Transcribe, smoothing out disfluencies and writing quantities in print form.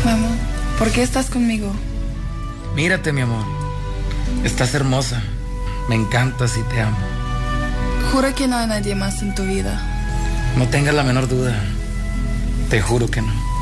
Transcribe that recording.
Mi amor, ¿por qué estás conmigo? Mírate, mi amor. Estás hermosa. Me encantas y te amo. Juro que no hay nadie más en tu vida. No tengas la menor duda. Te juro que no.